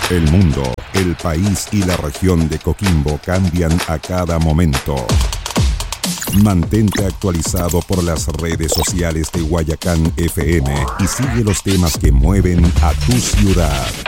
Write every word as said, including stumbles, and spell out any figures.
El mundo, el país y la región de Coquimbo cambian a cada momento. Mantente actualizado por las redes sociales de Guayacán F M y sigue los temas que mueven a tu ciudad.